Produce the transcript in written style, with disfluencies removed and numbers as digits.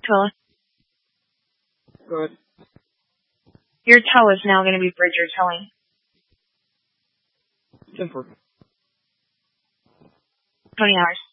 Twilla. Good. Your toe is now going to be Bridger towing. 10-4. 20 hours.